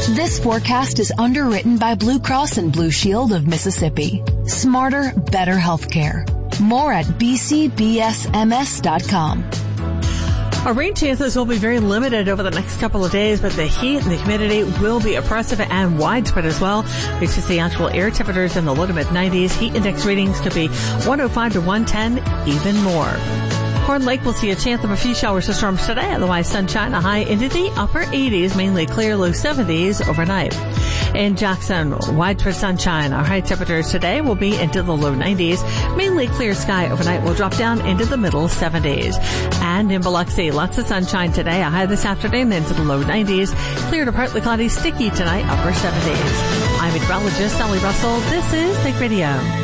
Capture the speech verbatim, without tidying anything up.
This forecast is underwritten by Blue Cross and Blue Shield of Mississippi. Smarter, better healthcare. More at b c b s m s dot com. Our rain chances will be very limited over the next couple of days, but the heat and the humidity will be oppressive and widespread as well. We should see actual air temperatures in the low to mid nineties. Heat index readings to be one oh five to one ten, even more. Horn Lake will see a chance of a few showers or storms today. Otherwise, sunshine, a high into the upper eighties, mainly clear, low seventies overnight. In Jackson, widespread sunshine. Our high temperatures today will be into the low nineties. Mainly clear sky overnight will drop down into the middle seventies. And in Biloxi, lots of sunshine today. A high this afternoon into the low nineties. Clear to partly cloudy, sticky tonight, upper seventies. I'm meteorologist Sally Russell. This is Think Radio.